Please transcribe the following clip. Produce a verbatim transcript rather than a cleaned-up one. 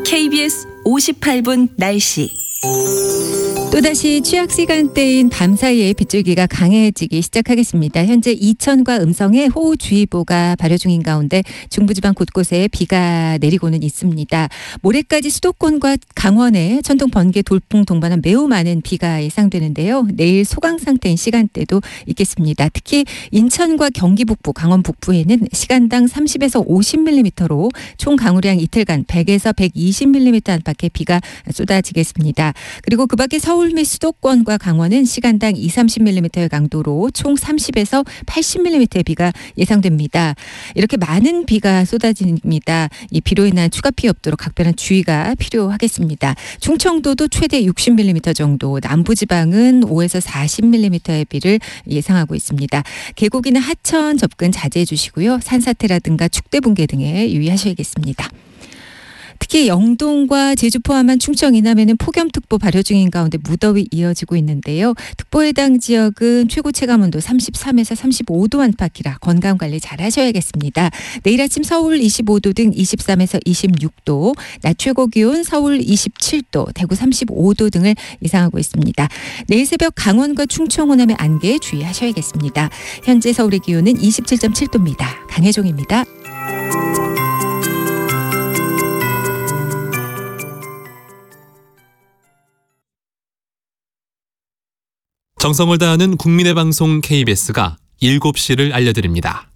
케이비에스 오십팔 분 날씨. 또다시 취약 시간대인 밤 사이에 빗줄기가 강해지기 시작하겠습니다. 현재 이천과 음성에 호우주의보가 발효 중인 가운데 중부지방 곳곳에 비가 내리고는 있습니다. 모레까지 수도권과 강원에 천둥, 번개, 돌풍 동반한 매우 많은 비가 예상되는데요. 내일 소강 상태인 시간대도 있겠습니다. 특히 인천과 경기 북부, 강원 북부에는 시간당 삼십에서 오십 밀리미터로 총 강우량 이틀간 백에서 백이십 밀리미터 안팎의 비가 쏟아지겠습니다. 그리고 그 밖에 서울 및 수도권과 강원은 시간당 이삼십 밀리미터의 강도로 총 삼십에서 팔십 밀리미터의 비가 예상됩니다. 이렇게 많은 비가 쏟아집니다. 이 비로 인한 추가 피해 없도록 각별한 주의가 필요하겠습니다. 충청도도 최대 육십 밀리미터 정도, 남부지방은 오에서 사십 밀리미터의 비를 예상하고 있습니다. 계곡이나 하천 접근 자제해 주시고요. 산사태라든가 축대 붕괴 등에 유의하셔야겠습니다. 특히 영동과 제주 포함한 충청 이남에는 폭염특보 발효 중인 가운데 무더위 이어지고 있는데요. 특보 해당 지역은 최고 체감온도 삼십삼에서 삼십오 도 안팎이라 건강관리 잘 하셔야겠습니다. 내일 아침 서울 이십오 도 등 이십삼에서 이십육 도, 낮 최고 기온 서울 이십칠 도, 대구 삼십오 도 등을 예상하고 있습니다. 내일 새벽 강원과 충청 호남의 안개에 주의하셔야겠습니다. 현재 서울의 기온은 이십칠 점 칠 도입니다. 강혜종입니다. 정성을 다하는 국민의 방송 케이비에스가 일곱 시를 알려드립니다.